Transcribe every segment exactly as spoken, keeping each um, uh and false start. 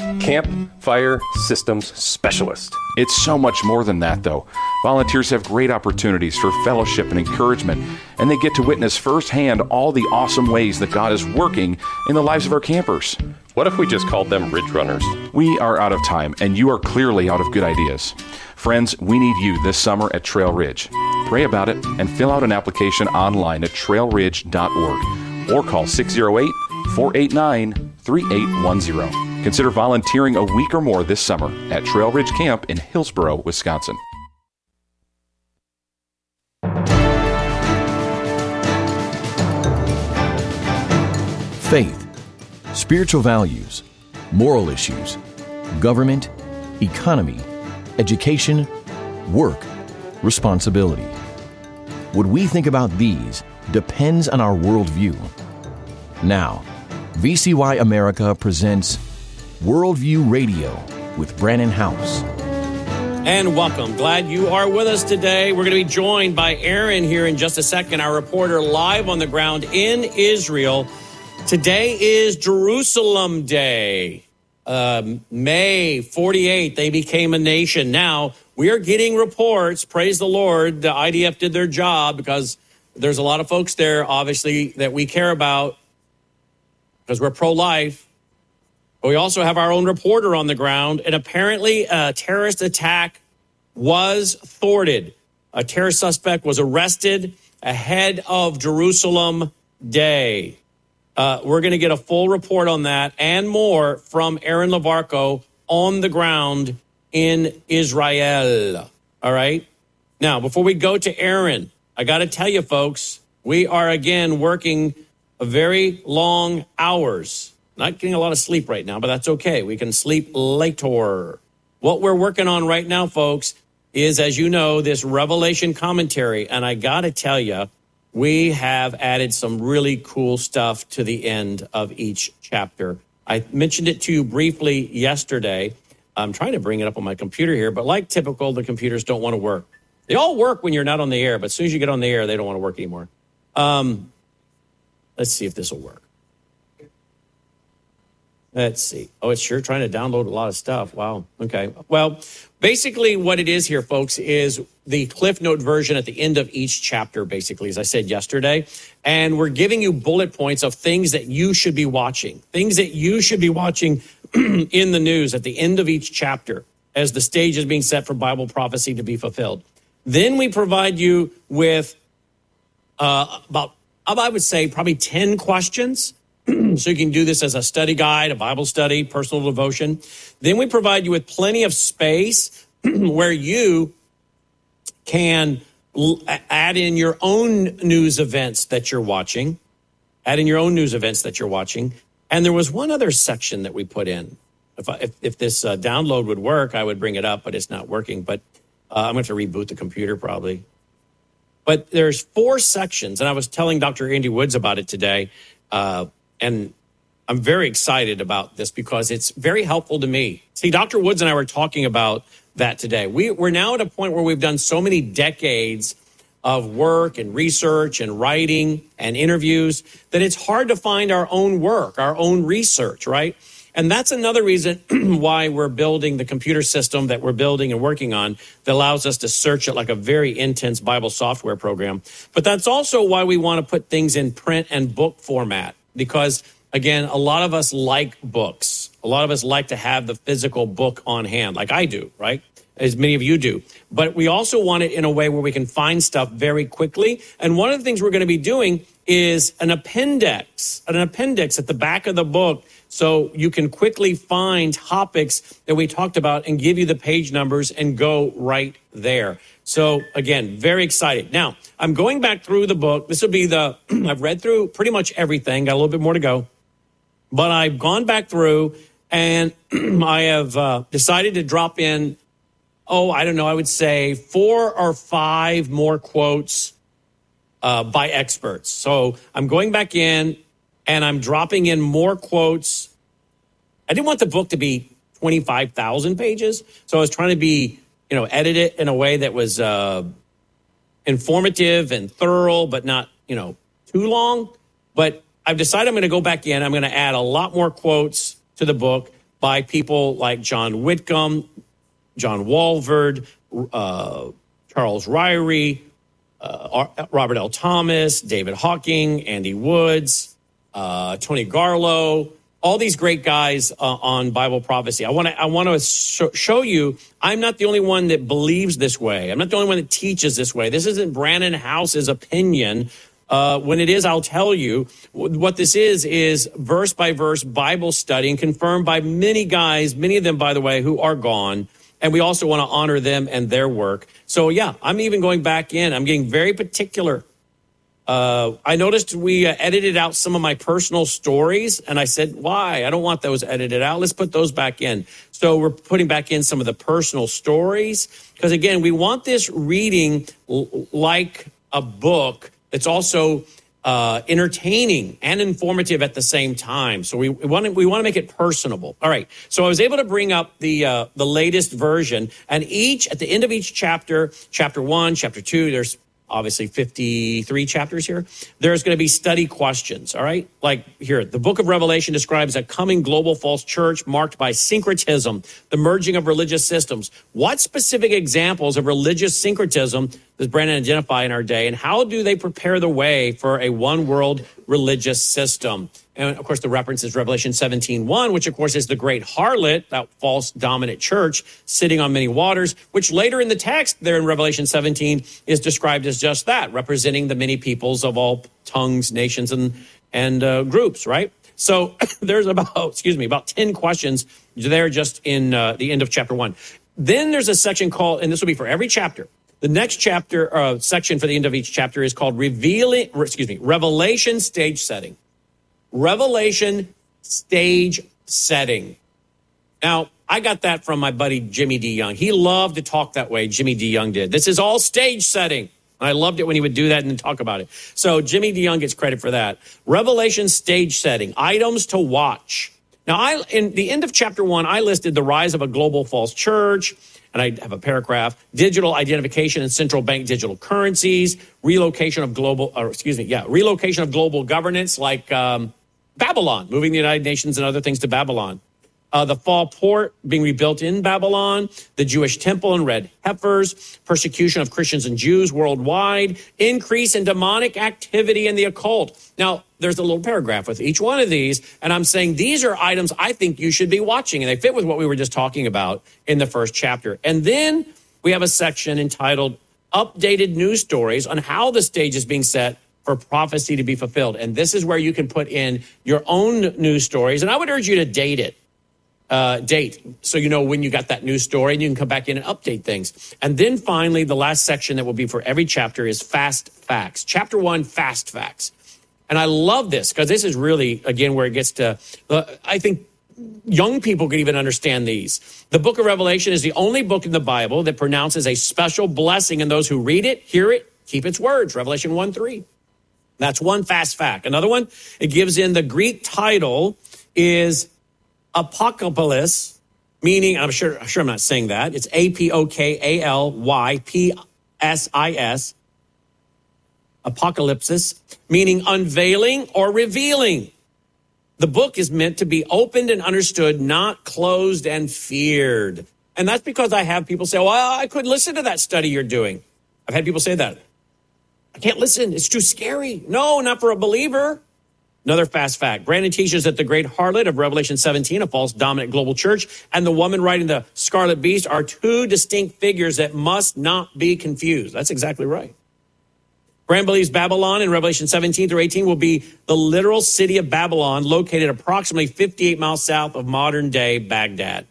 Campfire Systems Specialist. It's so much more than that, though. Volunteers have great opportunities for fellowship and encouragement, and they get to witness firsthand all the awesome ways that God is working in the lives of our campers. What if we just called them Ridge Runners? We are out of time, and you are clearly out of good ideas. Friends, we need you this summer at Trail Ridge. Pray about it and fill out an application online at trail ridge dot org or call six oh eight, four eight nine, three eight one zero. Consider volunteering a week or more this summer at Trail Ridge Camp in Hillsboro, Wisconsin. Faith, spiritual values, moral issues, government, economy, education, work, responsibility. What we think about these depends on our worldview. Now, V C Y America presents Worldview Radio with Brannon Howse. And welcome. Glad you are with us today. We're going to be joined by Aaron here in just a second, our reporter live on the ground in Israel. Today is Jerusalem Day. Um, May forty-eight, they became a nation. Now, we are getting reports, praise the Lord, the I D F did their job because there's a lot of folks there, obviously, that we care about because we're pro-life. But we also have our own reporter on the ground, and apparently a terrorist attack was thwarted. A terrorist suspect was arrested ahead of Jerusalem Day. Uh, we're going to get a full report on that and more from Aaron Lavarco on the ground in Israel. All right. Now, before we go to Aaron, I got to tell you, folks, we are again working a very long hours. Not getting a lot of sleep right now, but that's okay. We can sleep later. What we're working on right now, folks, is, as you know, this Revelation commentary. And I got to tell you, we have added some really cool stuff to the end of each chapter. I mentioned it to you briefly yesterday. I'm trying to bring it up on my computer here, but like typical, the computers don't want to work. They all work when you're not on the air, but as soon as you get on the air, they don't want to work anymore. Um, let's see if this will work. Let's see. Oh, it's sure trying to download a lot of stuff. Wow. Okay. Well, basically what it is here, folks, is the Cliff Note version at the end of each chapter, basically, as I said yesterday. And we're giving you bullet points of things that you should be watching, things that you should be watching in the news at the end of each chapter as the stage is being set for Bible prophecy to be fulfilled. Then we provide you with uh, about, I would say, probably ten questions. So you can do this as a study guide, a Bible study, personal devotion. Then we provide you with plenty of space where you can l- add in your own news events that you're watching, add in your own news events that you're watching. And there was one other section that we put in. If I, if, if this uh, download would work, I would bring it up, but it's not working. But uh, I'm going to have to reboot the computer probably. But there's four sections, and I was telling Doctor Andy Woods about it today. Uh, And I'm very excited about this because it's very helpful to me. See, Doctor Woods and I were talking about that today. We, we're now at a point where we've done so many decades of work and research and writing and interviews that it's hard to find our own work, our own research, right? And that's another reason why we're building the computer system that we're building and working on that allows us to search it like a very intense Bible software program. But that's also why we want to put things in print and book format. Because, again, a lot of us like books. A lot of us like to have the physical book on hand, like I do, right? As many of you do. But we also want it in a way where we can find stuff very quickly. And one of the things we're going to be doing is an appendix, an appendix at the back of the book so you can quickly find topics that we talked about and give you the page numbers and go right there. So, again, very excited. Now, I'm going back through the book. This will be the, I've read through pretty much everything. Got a little bit more to go. But I've gone back through and I have uh, decided to drop in, oh, I don't know, I would say four or five more quotes uh, by experts. So I'm going back in and I'm dropping in more quotes. I didn't want the book to be twenty-five thousand pages. So I was trying to be, you know, edit it in a way that was uh, informative and thorough, but not, you know, too long. But I've decided I'm going to go back in. I'm going to add a lot more quotes to the book by people like John Whitcomb, John Walvoord, uh, Charles Ryrie, uh, Robert L. Thomas, David Hawking, Andy Woods, uh, Tony Garlow, all these great guys uh, on Bible prophecy. I want to I want to sh- show you I'm not the only one that believes this way. I'm not the only one that teaches this way. This isn't Brannon House's opinion. Uh, when it is, I'll tell you. What this is, is verse by verse Bible study and confirmed by many guys, many of them, by the way, who are gone. And we also want to honor them and their work. So, yeah, I'm even going back in. I'm getting very particular. Uh, I noticed we uh, edited out some of my personal stories. And I said, why? I don't want those edited out. Let's put those back in. So we're putting back in some of the personal stories. Because, again, we want this reading l- like a book that's also uh, entertaining and informative at the same time. So we, we want to we want to make it personable. All right. So I was able to bring up the uh, the latest version, and each at the end of each chapter, chapter one, chapter two, there's obviously fifty-three chapters here. There's going to be study questions. All right. Like here, the book of Revelation describes a coming global false church marked by syncretism, the merging of religious systems. What specific examples of religious syncretism does Brannon identify in our day, and how do they prepare the way for a one world religious system? And of course, the reference is Revelation seventeen one, which of course is the great harlot, that false dominant church sitting on many waters, which later in the text there in Revelation seventeen is described as just that, representing the many peoples of all tongues, nations, and and uh, groups, right? So there's about, excuse me, about ten questions there just in uh, the end of chapter one. Then there's a section called, and this will be for every chapter. The next chapter, uh, section for the end of each chapter is called revealing, excuse me, Revelation Stage Setting. Revelation Stage Setting. Now, I got that from my buddy Jimmy D. Young. He loved to talk that way, Jimmy D. Young did. This is all stage setting. I loved it when he would do that and then talk about it. So Jimmy D. Young gets credit for that. Revelation Stage Setting, items to watch. Now, I in the end of chapter one, I listed the rise of a global false church, and I have a paragraph, digital identification and central bank digital currencies, relocation of global, or excuse me, yeah, relocation of global governance like um, Babylon, moving the United Nations and other things to Babylon. Uh, the fall port being rebuilt in Babylon, the Jewish temple and red heifers, persecution of Christians and Jews worldwide, increase in demonic activity in the occult. Now, there's a little paragraph with each one of these, and I'm saying these are items I think you should be watching, and they fit with what we were just talking about in the first chapter. And then we have a section entitled Updated News Stories on how the stage is being set for prophecy to be fulfilled. And this is where you can put in your own news stories, and I would urge you to date it. Uh, date, so you know when you got that news story, and you can come back in and update things. And then finally, the last section that will be for every chapter is Fast Facts. Chapter one, Fast Facts. And I love this because this is really, again, where it gets to, uh, I think young people can even understand these. The book of Revelation is the only book in the Bible that pronounces a special blessing in those who read it, hear it, keep its words. Revelation one three. That's one fast fact. Another one, it gives in the Greek title is Apocalypse, meaning, I'm sure, I'm sure I'm not saying that. It's A P O K A L Y P S I S. Apocalypsis, meaning unveiling or revealing. The book is meant to be opened and understood, not closed and feared. And that's because I have people say, well, I couldn't listen to that study you're doing. I've had people say that. I can't listen. It's too scary. No, not for a believer. Another fast fact. Brannon teaches that the great harlot of Revelation seventeen, a false dominant global church, and the woman riding the scarlet beast are two distinct figures that must not be confused. That's exactly right. Brannon believes Babylon in Revelation seventeen through eighteen will be the literal city of Babylon, located approximately fifty-eight miles south of modern-day Baghdad.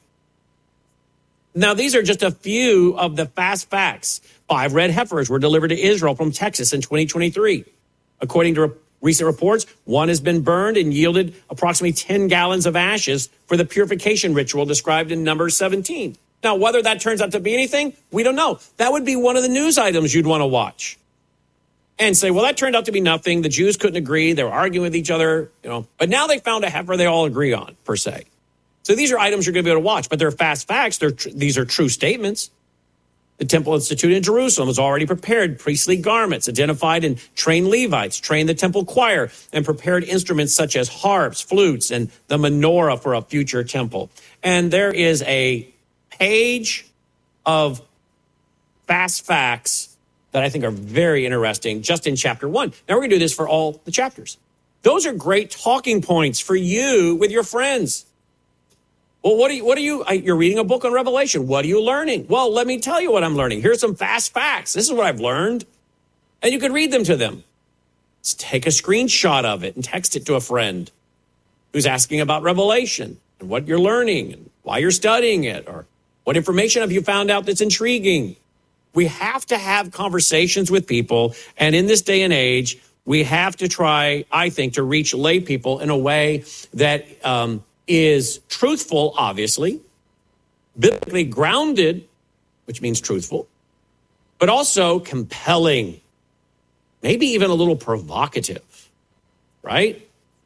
Now, these are just a few of the fast facts. Five red heifers were delivered to Israel from Texas in twenty twenty-three. According to recent reports, one has been burned and yielded approximately ten gallons of ashes for the purification ritual described in Numbers seventeen. Now, whether that turns out to be anything, we don't know. That would be one of the news items you'd want to watch and say, well, that turned out to be nothing. The Jews couldn't agree. They were arguing with each other, you know, but now they found a heifer they all agree on, per se. So these are items you're going to be able to watch, but they're fast facts. They're tr- these are true statements. The Temple Institute in Jerusalem has already prepared priestly garments, identified and trained Levites, trained the temple choir, and prepared instruments such as harps, flutes, and the menorah for a future temple. And there is a page of fast facts that I think are very interesting just in chapter one. Now we're going to do this for all the chapters. Those are great talking points for you with your friends. Well, what are you, what are you, you're reading a book on Revelation. What are you learning? Well, let me tell you what I'm learning. Here's some fast facts. This is what I've learned. And you could read them to them. Just take a screenshot of it and text it to a friend who's asking about Revelation and what you're learning and why you're studying it, or what information have you found out that's intriguing. We have to have conversations with people. And in this day and age, we have to try, I think, to reach lay people in a way that, um, is truthful, obviously, biblically grounded, which means truthful, but also compelling, maybe even a little provocative, right?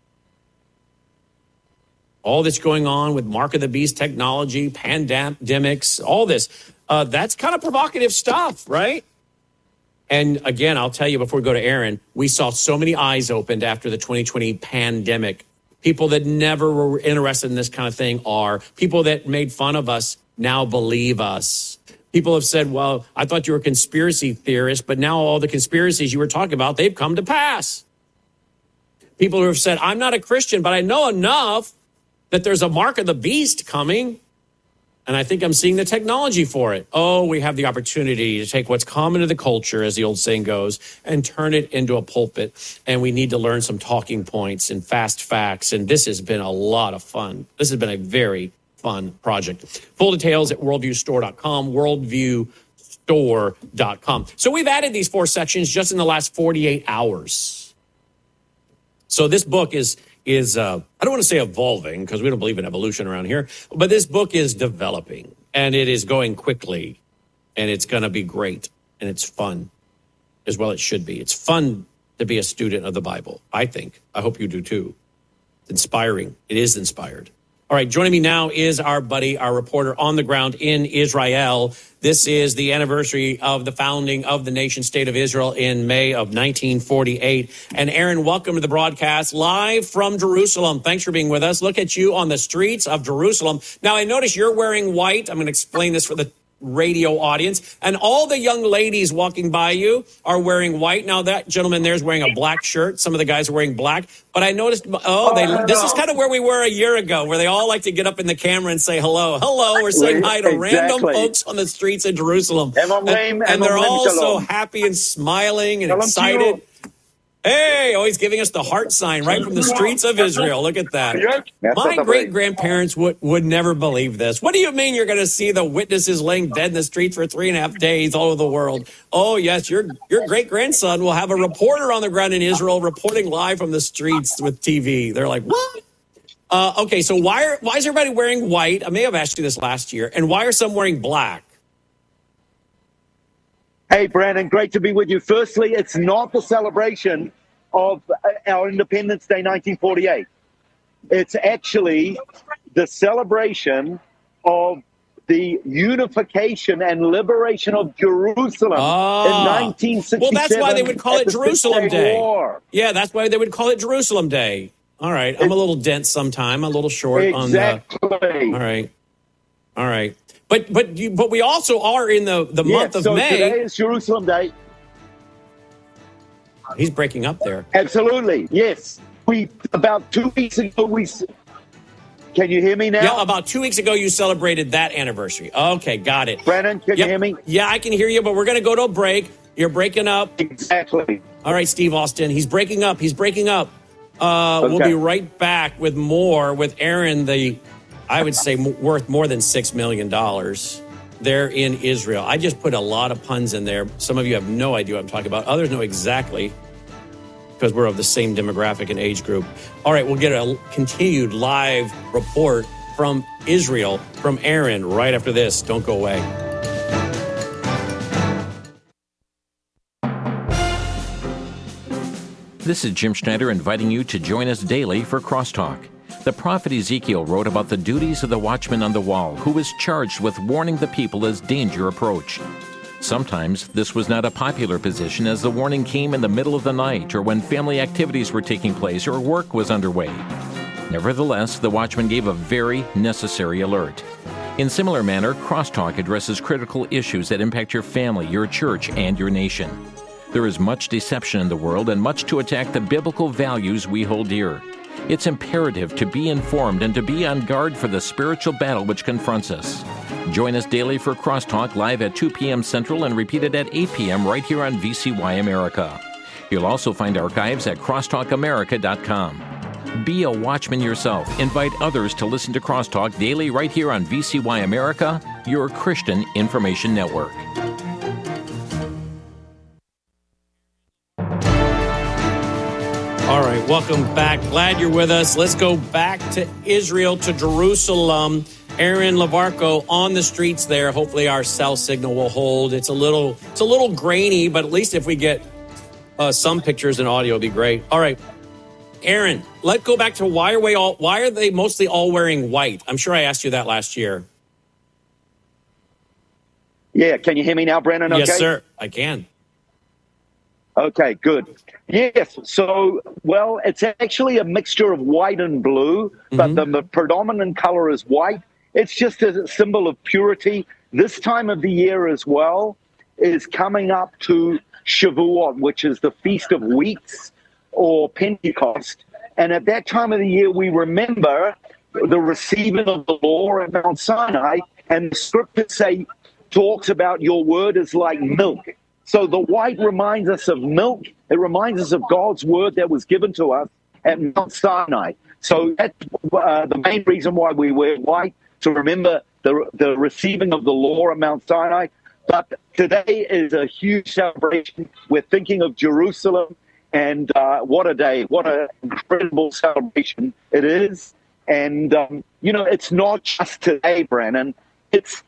All that's going on with Mark of the Beast technology, pandemics, all this, uh, that's kind of provocative stuff, right? And again, I'll tell you before we go to Aaron, we saw so many eyes opened after the twenty twenty pandemic. People that never were interested in this kind of thing are. People that made fun of us now believe us. People have said, well, I thought you were a conspiracy theorist, but now all the conspiracies you were talking about, they've come to pass. People who have said, I'm not a Christian, but I know enough that there's a mark of the beast coming, and I think I'm seeing the technology for it. Oh, we have the opportunity to take what's common to the culture, as the old saying goes, and turn it into a pulpit. And we need to learn some talking points and fast facts. And this has been a lot of fun. This has been a very fun project. Full details at worldview store dot com, worldview store dot com. So we've added these four sections just in the last forty-eight hours. So this book is... is, uh, I don't want to say evolving because we don't believe in evolution around here, but this book is developing and it is going quickly and it's going to be great and it's fun as well. It should be. It's fun to be a student of the Bible, I think. I hope you do too. It's inspiring. It is inspired. All right, joining me now is our buddy, our reporter on the ground in Israel. This is the anniversary of the founding of the nation state of Israel in May of nineteen forty-eight. And Aaron, welcome to the broadcast live from Jerusalem. Thanks for being with us. Look at you on the streets of Jerusalem. Now, I notice you're wearing white. I'm going to explain this for the radio audience. And all the young ladies walking by you are wearing white. Now, that gentleman there is wearing a black shirt. Some of the guys are wearing black. But I noticed, oh, they, this is kind of where we were a year ago, where they all like to get up in the camera and say hello. Hello, we're saying hi to exactly. random folks on the streets of Jerusalem. And, and they're all so happy and smiling and excited. Hey, always giving us the heart sign right from the streets of Israel. Look at that. My great-grandparents would, would never believe this. What do you mean you're going to see the witnesses laying dead in the streets for three and a half days all over the world? Oh, yes, your your great-grandson will have a reporter on the ground in Israel reporting live from the streets with T V. They're like, what? Uh, okay, so why are why is everybody wearing white? I may have asked you this last year. And why are some wearing black? Hey, Brandon, great to be with you. Firstly, it's not the celebration of our Independence Day nineteen forty-eight. It's actually the celebration of the unification and liberation of Jerusalem ah. in nineteen sixty-seven. Well, that's why they would call it Jerusalem Day. War. Yeah, that's why they would call it Jerusalem Day. All right, I'm a little dense sometime, a little short exactly. on the... All right, all right. But but you, but we also are in the, the yes, month of so May. Today is Jerusalem Day. He's breaking up there. Absolutely, yes. We about two weeks ago we. Can you hear me now? Yeah, about two weeks ago you celebrated that anniversary. Okay, got it. Brandon, can yep. you hear me? Yeah, I can hear you, but we're going to go to a break. You're breaking up. Exactly. All right, Steve Austin. He's breaking up. He's breaking up. Uh, okay. We'll be right back with more with Aaron, the. I would say worth more than six million dollars there in Israel. I just put a lot of puns in there. Some of you have no idea what I'm talking about. Others know exactly because we're of the same demographic and age group. All right, we'll get a continued live report from Israel from Aaron right after this. Don't go away. This is Jim Schneider inviting you to join us daily for Crosstalk. The prophet Ezekiel wrote about the duties of the watchman on the wall, who is charged with warning the people as danger approached. Sometimes this was not a popular position, as the warning came in the middle of the night or when family activities were taking place or work was underway. Nevertheless, the watchman gave a very necessary alert. In similar manner, Crosstalk addresses critical issues that impact your family, your church, and your nation. There is much deception in the world and much to attack the biblical values we hold dear. It's imperative to be informed and to be on guard for the spiritual battle which confronts us. Join us daily for Crosstalk live at two p.m. Central and repeated at eight p.m. right here on V C Y America. You'll also find archives at crosstalk america dot com. Be a watchman yourself. Invite others to listen to Crosstalk daily right here on V C Y America, your Christian information network. All right, welcome back. Glad you're with us. Let's go back to Israel, to Jerusalem. Aaron Lavarco on the streets there. Hopefully our cell signal will hold. It's a little, it's a little grainy, but at least if we get uh, some pictures and audio, it'll be great. All right. Aaron, let's go back to why are we all why are they mostly all wearing white? I'm sure I asked you that last year. Yeah, can you hear me now, Brennan? Okay? Yes, sir. I can. Okay, good. Yes, so, well, it's actually a mixture of white and blue, but mm-hmm. the, the predominant color is white. It's just a symbol of purity. This time of the year as well is coming up to Shavuot, which is the Feast of Weeks, or Pentecost. And at that time of the year, we remember the receiving of the law at Mount Sinai, and the scriptures say, talks about your word is like milk. So the white reminds us of milk. It reminds us of God's word that was given to us at Mount Sinai. So that's uh, the main reason why we wear white, to remember the, the receiving of the law at Mount Sinai. But today is a huge celebration. We're thinking of Jerusalem. And uh, what a day, what an incredible celebration it is. And, um, you know, it's not just today, Brandon. It's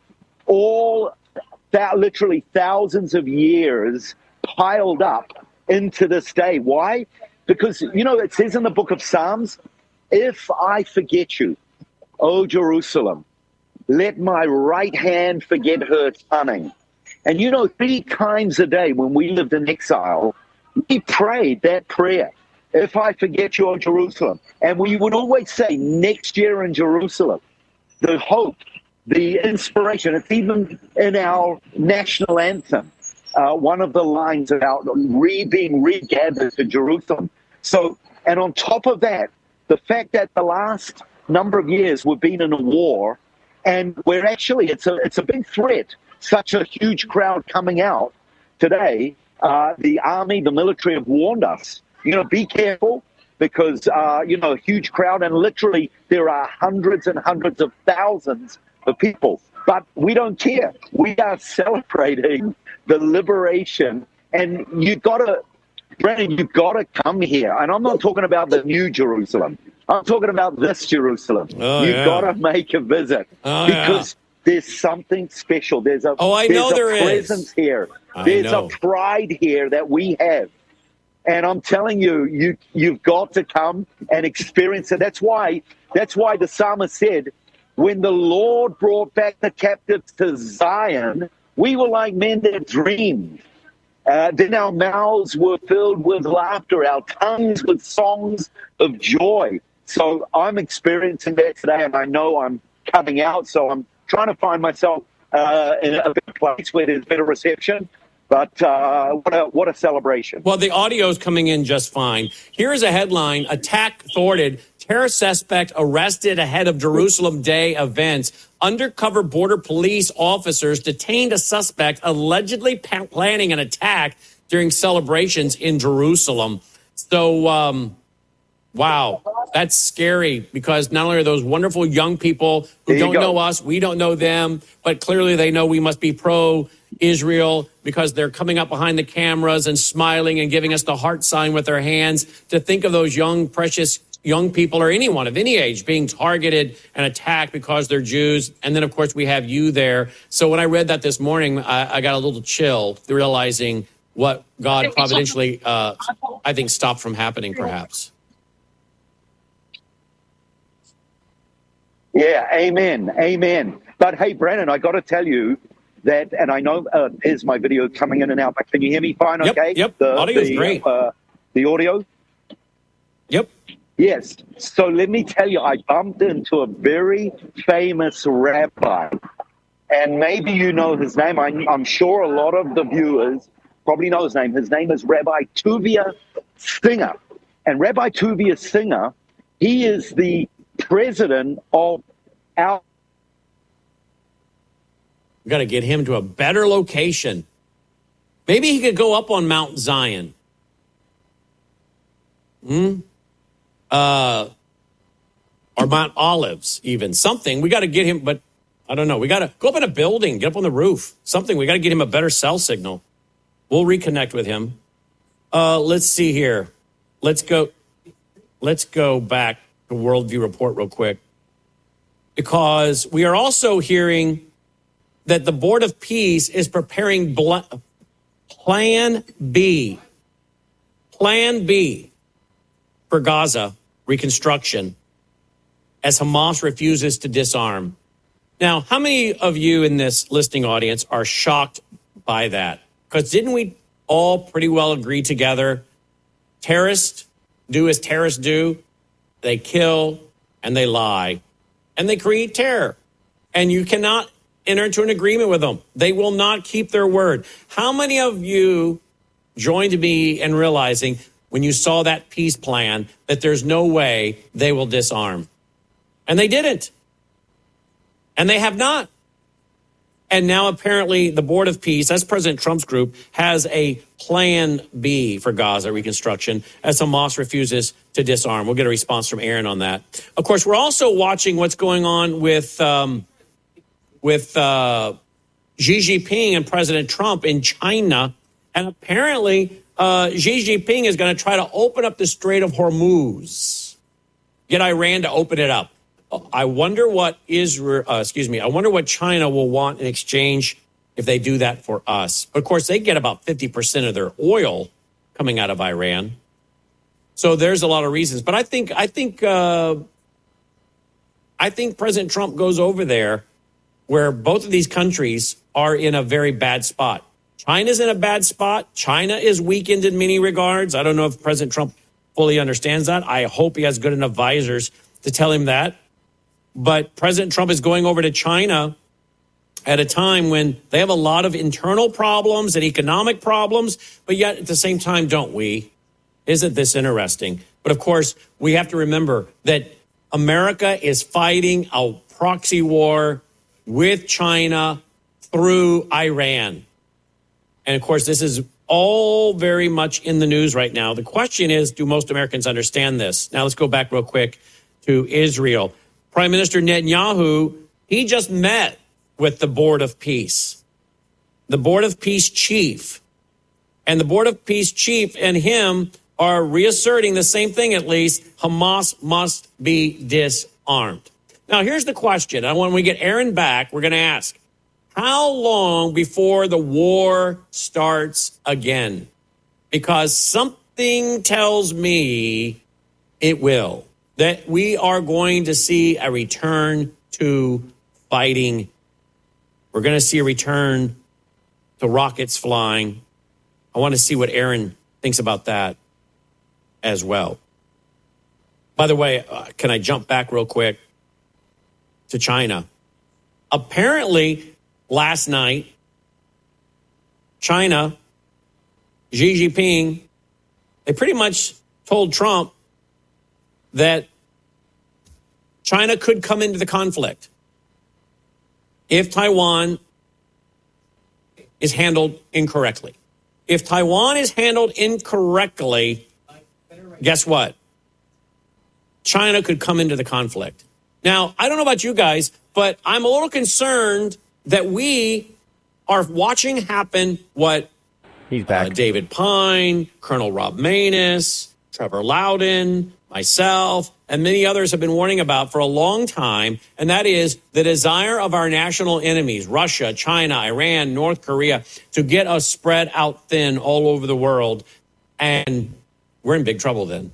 all that literally thousands of years piled up into this day. Why? Because, you know, it says in the book of Psalms, if I forget you, O Jerusalem, let my right hand forget her cunning. And, you know, three times a day when we lived in exile, we prayed that prayer, if I forget you, O Jerusalem. And we would always say, next year in Jerusalem, the hope, the inspiration. It's even in our national anthem, uh, one of the lines about re being regathered to Jerusalem. So, and on top of that, the fact that the last number of years we've been in a war, and we're actually, it's a, it's a big threat, such a huge crowd coming out today. Uh, the army, the military have warned us, you know, be careful because, uh, you know, a huge crowd, and literally there are hundreds and hundreds of thousands of people. But we don't care. We are celebrating the liberation. And you've got to, Brandon, you've got to come here. And I'm not talking about the new Jerusalem. I'm talking about this Jerusalem. Oh, you've yeah. got to make a visit oh, because yeah. there's something special. There's a, oh, I there's know a there presence is. here. I There's know. a pride here that we have. And I'm telling you, you, you've got to come and experience it. That's why, that's why the psalmist said, when the Lord brought back the captives to Zion, we were like men that dreamed. Uh, then our mouths were filled with laughter, our tongues with songs of joy. So I'm experiencing that today, and I know I'm coming out, so I'm trying to find myself uh, in a better place where there's better reception. But uh, what a what a celebration. Well, the audio is coming in just fine. Here's a headline: Attack thwarted. Terror suspect arrested ahead of Jerusalem Day events. Undercover border police officers detained a suspect allegedly pa- planning an attack during celebrations in Jerusalem. So, um, wow, that's scary because not only are those wonderful young people who don't go. know us, we don't know them, but clearly they know we must be pro-Israel because they're coming up behind the cameras and smiling and giving us the heart sign with their hands. To think of those young, precious young people or anyone of any age being targeted and attacked because they're Jews. And then, of course, we have you there. So when I read that this morning, I, I got a little chill realizing what God providentially, uh, I think, stopped from happening, perhaps. Yeah, amen, amen. But hey, Brandon, I got to tell you, that, and I know uh, there's my video coming in and out, but can you hear me fine? Yep, Okay. yep. The Audio's the, great. Uh, the audio. Yep. Yes. So let me tell you, I bumped into a very famous rabbi, and maybe you know his name. I'm, I'm sure a lot of the viewers probably know his name. His name is Rabbi Tuvia Singer. And Rabbi Tuvia Singer, he is the president of our... We've got to get him to a better location. Maybe he could go up on Mount Zion. Hmm? Uh, or Mount Olives, even. Something. We got to get him, but I don't know. We got to go up in a building, get up on the roof. Something. We got to get him a better cell signal. We'll reconnect with him. Uh, let's see here. Let's go. Let's go back to Worldview Report real quick. Because we are also hearing that the Board of Peace is preparing bl- Plan B. Plan B for Gaza reconstruction as Hamas refuses to disarm. Now, how many of you in this listening audience are shocked by that? Because didn't we all pretty well agree together? Terrorists do as terrorists do. They kill and they lie and they create terror. And you cannot enter into an agreement with them. They will not keep their word. How many of you joined me in realizing when you saw that peace plan that there's no way they will disarm? And they didn't. And they have not. And now apparently the Board of Peace, that's President Trump's group, has a plan B for Gaza reconstruction as Hamas refuses to disarm. We'll get a response from Aaron on that. Of course, we're also watching what's going on with um, with uh, Xi Jinping and President Trump in China. And apparently uh, Xi Jinping is going to try to open up the Strait of Hormuz, get Iran to open it up. I wonder what Israel, uh, excuse me, I wonder what China will want in exchange if they do that for us. Of course, they get about fifty percent of their oil coming out of Iran. So there's a lot of reasons. But I think, I think, uh, I think President Trump goes over there where both of these countries are in a very bad spot. China's in a bad spot. China is weakened in many regards. I don't know if President Trump fully understands that. I hope he has good enough advisors to tell him that. But President Trump is going over to China at a time when they have a lot of internal problems and economic problems, but yet at the same time, don't we? Isn't this interesting? But of course, we have to remember that America is fighting a proxy war with China through Iran. And of course, this is all very much in the news right now. The question is, do most Americans understand this? Now, let's go back real quick to Israel. Prime Minister Netanyahu, he just met with the Board of Peace, the Board of Peace chief. And the Board of Peace chief and him are reasserting the same thing, at least. Hamas must be disarmed. Now, here's the question. And when we get Aaron back, we're going to ask, how long before the war starts again? Because something tells me it will. That we are going to see a return to fighting. We're going to see a return to rockets flying. I want to see what Aaron thinks about that as well. By the way, uh, can I jump back real quick to China? Apparently, last night, China, Xi Jinping, they pretty much told Trump that China could come into the conflict if Taiwan is handled incorrectly. If Taiwan is handled incorrectly, guess what? China could come into the conflict. Now, I don't know about you guys, but I'm a little concerned that we are watching happen what He's back. Uh, David Pine, Colonel Rob Maness, Trevor Loudon, myself, and many others have been warning about for a long time, and that is the desire of our national enemies, Russia, China, Iran, North Korea, to get us spread out thin all over the world, and we're in big trouble then.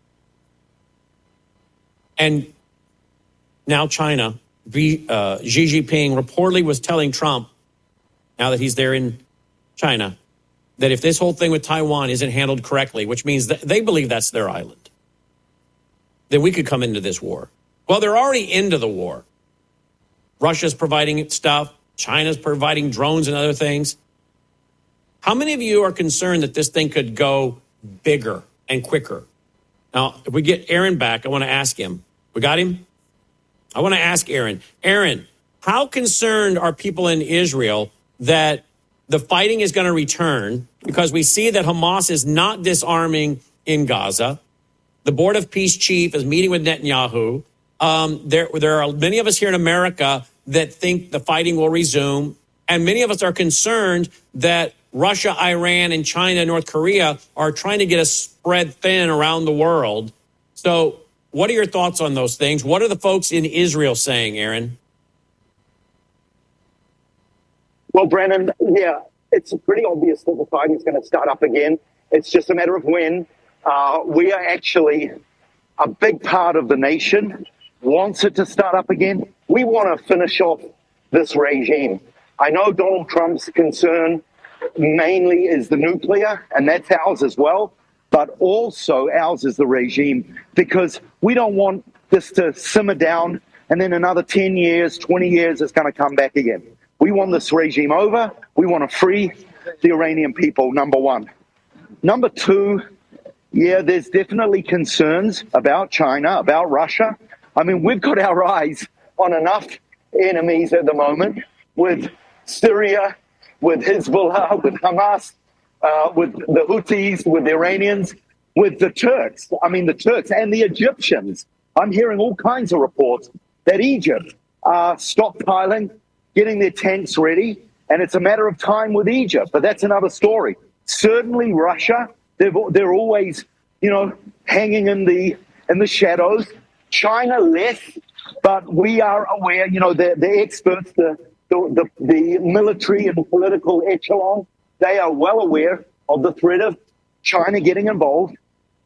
And now China, uh, Xi Jinping reportedly was telling Trump now that he's there in China, that if this whole thing with Taiwan isn't handled correctly, which means that they believe that's their island, that we could come into this war. Well, they're already into the war. Russia's providing stuff. China's providing drones and other things. How many of you are concerned that this thing could go bigger and quicker? Now, if we get Aaron back, I want to ask him. We got him? I want to ask Aaron. Aaron, how concerned are people in Israel that the fighting is going to return? Because we see that Hamas is not disarming in Gaza. The Board of Peace chief is meeting with Netanyahu. Um, there, there are many of us here in America that think the fighting will resume. And many of us are concerned that Russia, Iran, and China, North Korea are trying to get us spread thin around the world. So what are your thoughts on those things? What are the folks in Israel saying, Aaron? Well, Brandon, yeah, it's pretty obvious that the fighting is going to start up again. It's just a matter of when. Uh, we are actually a big part of the nation wants it to start up again. We want to finish off this regime. I know Donald Trump's concern mainly is the nuclear, and that's ours as well, but also ours is the regime, because we don't want this to simmer down and then another ten years, twenty years, it's going to come back again. We want this regime over. We want to free the Iranian people, number one. Number two, yeah, there's definitely concerns about China, about Russia. I mean, we've got our eyes on enough enemies at the moment with Syria, with Hezbollah, with Hamas, uh, with the Houthis, with the Iranians, with the Turks. I mean, the Turks and the Egyptians. I'm hearing all kinds of reports that Egypt are stockpiling, getting their tanks ready, and it's a matter of time with Egypt. But that's another story. Certainly Russia, they're, they're always, you know, hanging in the in the shadows. China less, but we are aware, you know, the, the experts, the, the, the, the military and political echelon, they are well aware of the threat of China getting involved.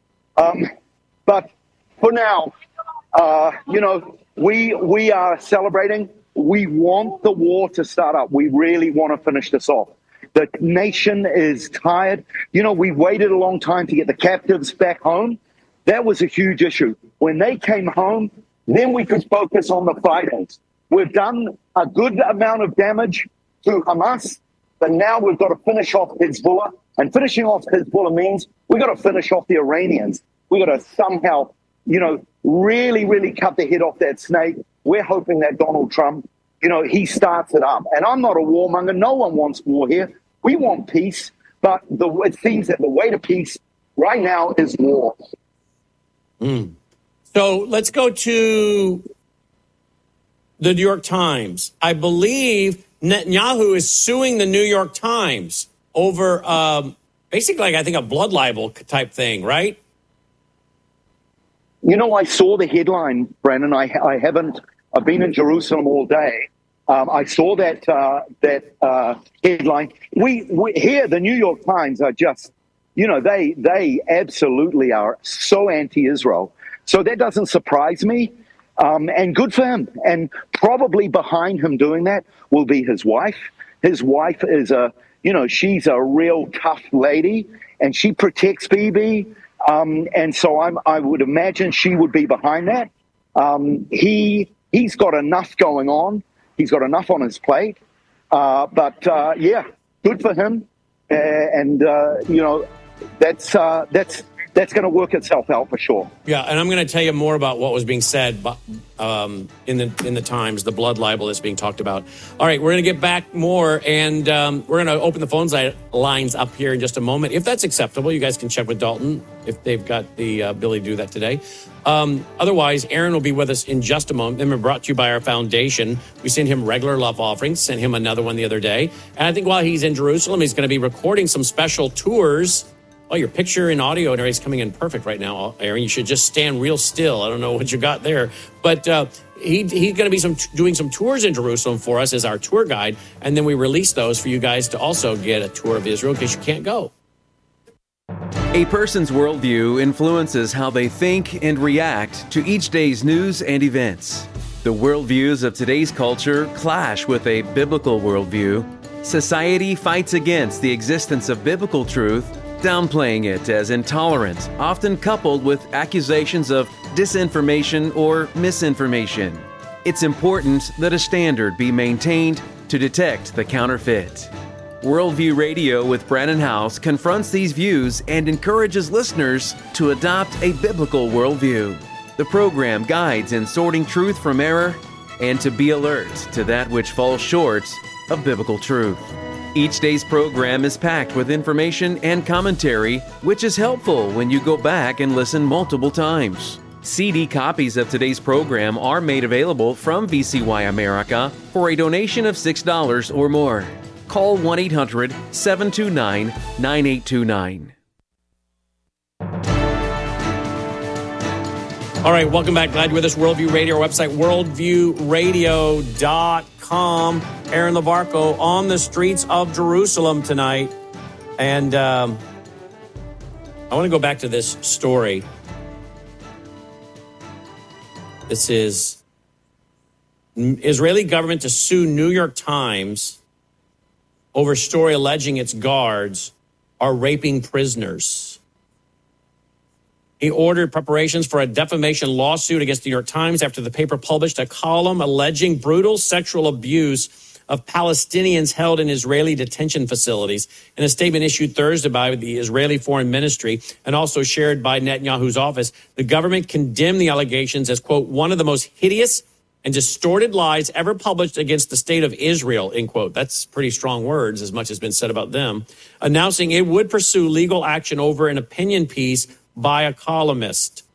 Um, but for now, uh, you know, we we are celebrating. We want the war to start up. We really want to finish this off. The nation is tired. You know, we waited a long time to get the captives back home. That was a huge issue. When they came home, then we could focus on the fightings. We've done a good amount of damage to Hamas, but now we've got to finish off Hezbollah. And finishing off Hezbollah means we've got to finish off the Iranians. We've got to somehow, you know, really, really cut the head off that snake. We're hoping that Donald Trump, you know, he starts it up. And I'm not a warmonger. No one wants war here. We want peace. But the, it seems that the way to peace right now is war. Mm. So let's go to the New York Times. I believe Netanyahu is suing the New York Times over um, basically, like, I think, a blood libel type thing, right? You know, I saw the headline, Brandon. I, I haven't, I've been in Jerusalem all day. Um, I saw that uh, that uh, headline. We, we here, the New York Times are just, you know, they they absolutely are so anti-Israel. So that doesn't surprise me. Um, and good for him. And probably behind him doing that will be his wife. His wife is a, you know, she's a real tough lady, and she protects Bibi. Um, and so I'm, I would imagine she would be behind that. Um, he he's got enough going on. He's got enough on his plate. Uh, but uh, yeah, good for him. Uh, and uh, you know, that's uh, that's that's going to work itself out for sure. Yeah, and I'm going to tell you more about what was being said um, in the in the Times, the blood libel that's being talked about. All right, we're going to get back more, and um, we're going to open the phone lines up here in just a moment. If that's acceptable, you guys can check with Dalton if they've got the ability to do that today. Um, otherwise, Aaron will be with us in just a moment. Then we're brought to you by our foundation. We send him regular love offerings, sent him another one the other day. And I think while he's in Jerusalem, he's going to be recording some special tours. Oh, your picture and audio and everything's coming in perfect right now, Aaron. You should just stand real still. I don't know what you got there. But uh, he, he's going to be some doing some tours in Jerusalem for us as our tour guide. And then we release those for you guys to also get a tour of Israel in case you can't go. A person's worldview influences how they think and react to each day's news and events. The worldviews of today's culture clash with a biblical worldview. society fights against the existence of biblical truth, downplaying it as intolerant, often coupled with accusations of disinformation or misinformation. It's important that a standard be maintained to detect the counterfeit. Worldview Radio with Brannon Howse confronts these views and encourages listeners to adopt a biblical worldview. The program guides in sorting truth from error and to be alert to that which falls short of biblical truth. Each day's program is packed with information and commentary, which is helpful when you go back and listen multiple times. C D copies of today's program are made available from V C Y America for a donation of six dollars or more. Call one eight hundred, seven two nine, nine eight two nine. All right, welcome back. Glad you're with us. Worldview Radio, our website, worldview radio dot com. Aaron LaVarco on the streets of Jerusalem tonight. And um, I want to go back to this story. This is Israeli government to sue New York Times over story alleging its guards are raping prisoners. He ordered preparations for a defamation lawsuit against the New York Times after the paper published a column alleging brutal sexual abuse of Palestinians held in Israeli detention facilities. In a statement issued Thursday by the Israeli Foreign Ministry and also shared by Netanyahu's office, the government condemned the allegations as, quote, one of the most hideous and distorted lies ever published against the state of Israel, end quote. That's pretty strong words, as much has been said about them, announcing it would pursue legal action over an opinion piece by a columnist.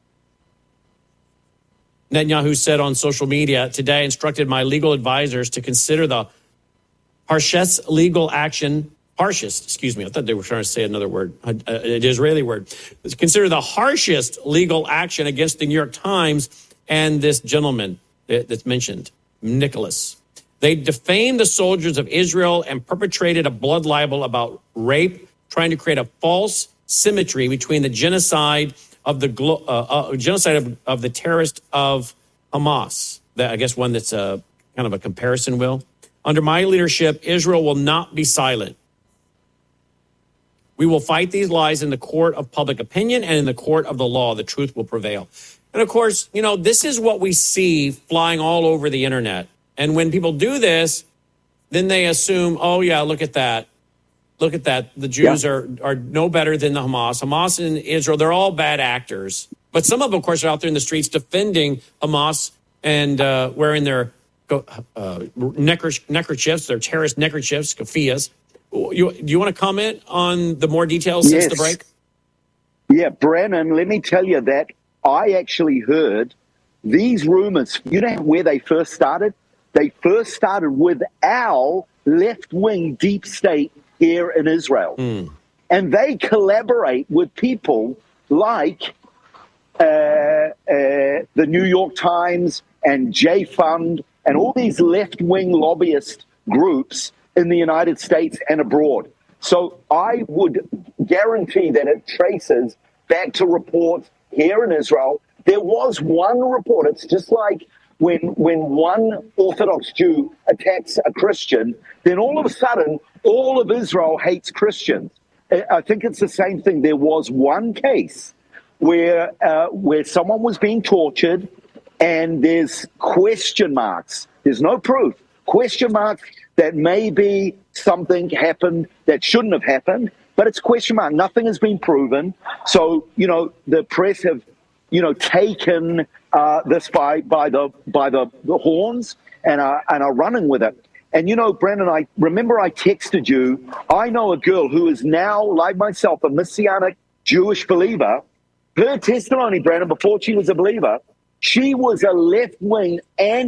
Netanyahu said on social media today, instructed my legal advisors to consider the harshest legal action, harshest, excuse me, I thought they were trying to say another word, an Israeli word. Consider the harshest legal action against the New York Times and this gentleman that's mentioned, Nicholas. They defamed the soldiers of Israel and perpetrated a blood libel about rape, trying to create a false symmetry between the genocide of the uh, uh, genocide of, of the terrorist of Hamas. That, I guess one that's a kind of a comparison will. Under my leadership, Israel will not be silent. We will fight these lies in the court of public opinion and in the court of the law. The truth will prevail. And of course, you know, this is what we see flying all over the internet. And when people do this, then they assume, oh yeah, look at that. Look at that. The Jews yeah. are, are no better than the Hamas. Hamas and Israel, they're all bad actors. But some of them, of course, are out there in the streets defending Hamas and uh, wearing their uh, neckerchiefs, their terrorist neckerchiefs, keffiyehs. You, do you want to comment on the more details yes. since the break? Yeah, Brannon, let me tell you that I actually heard these rumors. You know where they first started? They first started with our left-wing deep state here in Israel. Mm. And they collaborate with people like uh, uh, the New York Times and J Fund and all these left-wing lobbyist groups in the United States and abroad. So I would guarantee that it traces back to reports here in Israel. There was one report. It's just like when when one Orthodox Jew attacks a Christian, then all of a sudden, all of Israel hates Christians. I think it's the same thing. There was one case where uh, where someone was being tortured, and there's question marks. There's no proof. Question marks that maybe something happened that shouldn't have happened, but it's question mark. Nothing has been proven. So, you know, the press have, you know, taken uh, this by by the by the, the horns and are, and are running with it. And, you know, Brandon, I remember I texted you. I know a girl who is now, like myself, a Messianic Jewish believer. Her testimony, Brandon, before she was a believer, she was a left-wing,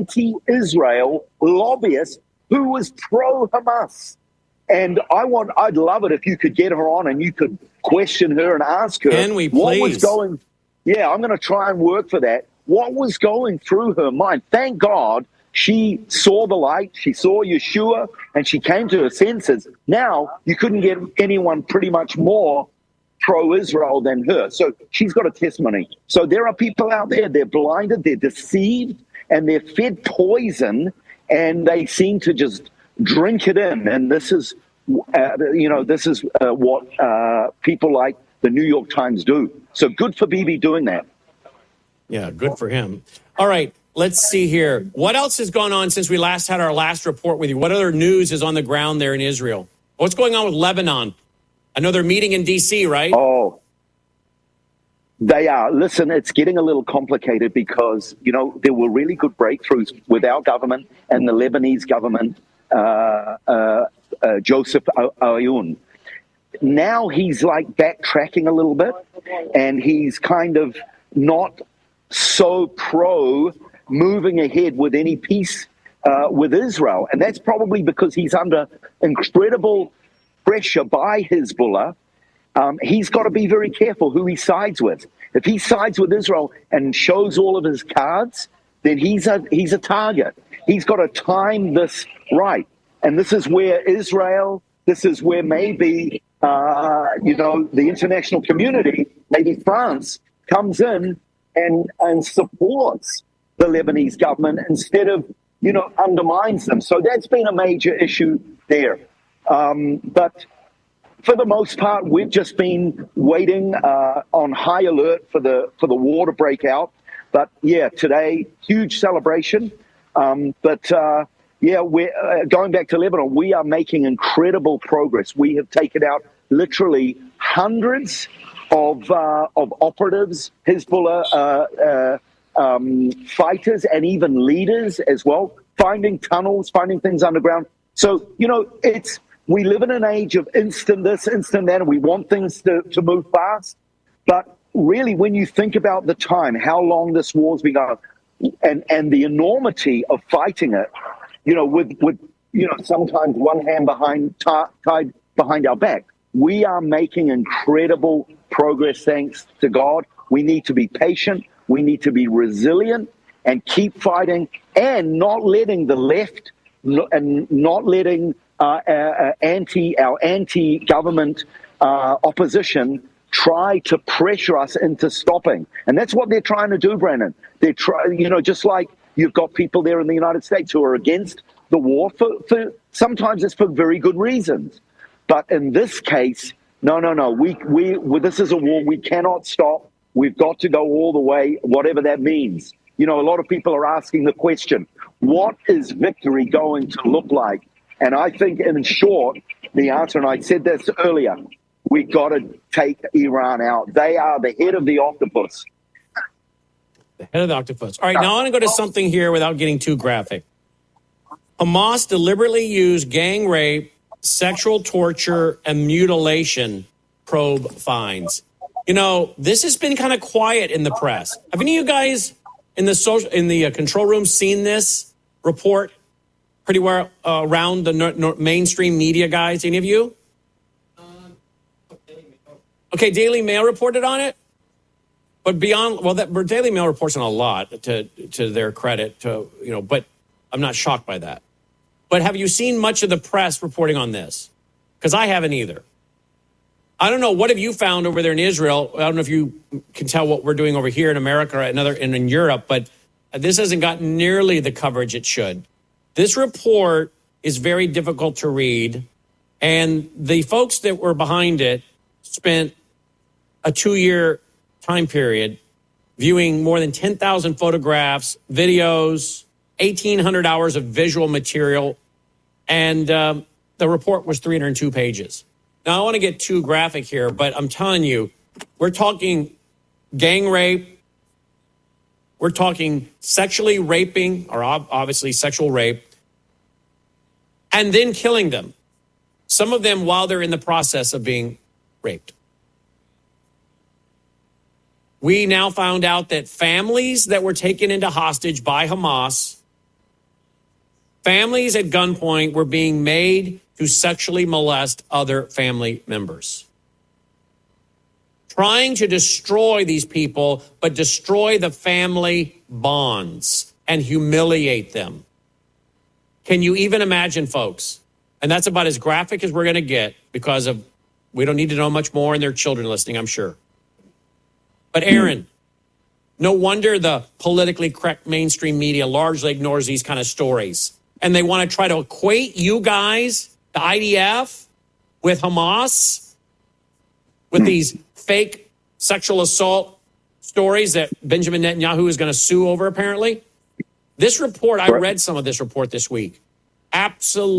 anti-Israel lobbyist who was pro-Hamas. And I want, I'd love it if you could get her on and you could question her and ask her. Can we please? What was going, yeah, I'm going to try and work for that. What was going through her mind? Thank God she saw the light, she saw Yeshua, and she came to her senses. Now, you couldn't get anyone pretty much more pro-Israel than her. So she's got a testimony. So there are people out there, they're blinded, they're deceived, and they're fed poison, and they seem to just drink it in. And this is, uh, you know, this is uh, what uh, people like the New York Times do. So good for Bibi doing that. Yeah, good for him. All right, let's see here. What else has gone on since we last had our last report with you? What other news is on the ground there in Israel? What's going on with Lebanon? I know they're meeting in D C, right? Oh, they are. Listen, it's getting a little complicated because, you know, there were really good breakthroughs with our government and the Lebanese government, uh, uh, uh, Joseph Aoun. Now he's like backtracking a little bit, and he's kind of not so pro moving ahead with any peace uh, with Israel. And that's probably because he's under incredible pressure by Hezbollah. Um, he's got to be very careful who he sides with. If he sides with Israel and shows all of his cards, then he's a he's a target. He's got to time this right. And this is where Israel, this is where maybe, uh, you know, the international community, maybe France, comes in and, and supports the Lebanese government instead of, you know, undermines them. So that's been a major issue there. Um, but for the most part, we've just been waiting uh, on high alert for the for the war to break out. But yeah, today, huge celebration. Um, but uh, yeah, we're uh, going back to Lebanon. We are making incredible progress. We have taken out literally hundreds of uh, of operatives, Hezbollah uh, uh, um, fighters, and even leaders as well. Finding tunnels, finding things underground. So you know, it's. We live in an age of instant this, instant that, and we want things to, to move fast. But really, when you think about the time, how long this war's been going, and, and the enormity of fighting it, you know, with, with you know, sometimes one hand behind tied behind our back, we are making incredible progress thanks to God. We need to be patient. We need to be resilient and keep fighting and not letting the left and not letting Uh, uh, anti our anti-government uh, opposition try to pressure us into stopping, and that's what they're trying to do, Brandon. They're trying, you know, just like you've got people there in the United States who are against the war for, for sometimes it's for very good reasons, but in this case, no, no, no. We we well, this is a war we cannot stop. We've got to go all the way, whatever that means. You know, a lot of people are asking the question: what is victory going to look like? And I think, in short, the answer, and I said this earlier, we got to take Iran out. They are the head of the octopus. The head of the octopus. All right, now I want to go to something here without getting too graphic. Hamas deliberately used gang rape, sexual torture, and mutilation probe finds. You know, this has been kind of quiet in the press. Have any of you guys in the social, in the uh, control room seen this report? Pretty well uh, around the no, no, mainstream media, guys. Any of you? Okay, Daily Mail reported on it, but beyond, well, that Daily Mail reports on a lot to to their credit, to you know. But I'm not shocked by that. But have you seen much of the press reporting on this? Because I haven't either. I don't know. What have you found over there in Israel? I don't know if you can tell what we're doing over here in America or another and in Europe, but this hasn't gotten nearly the coverage it should. This report is very difficult to read, and the folks that were behind it spent a two-year time period viewing more than ten thousand photographs, videos, eighteen hundred hours of visual material, and um, the report was three hundred two pages. Now, I don't want to get too graphic here, but I'm telling you, we're talking gang rape. We're talking sexually raping, or obviously sexual rape, and then killing them. Some of them while they're in the process of being raped. We now found out that families that were taken into hostage by Hamas, families at gunpoint were being made to sexually molest other family members. Trying to destroy these people, but destroy the family bonds and humiliate them. Can you even imagine, folks? And that's about as graphic as we're going to get because of, we don't need to know much more, and their children listening, I'm sure. But Aaron, no wonder the politically correct mainstream media largely ignores these kind of stories and they want to try to equate you guys, the I D F, with Hamas, with these fake sexual assault stories that Benjamin Netanyahu is going to sue over, apparently. This report, I read some of this report this week. Absolutely.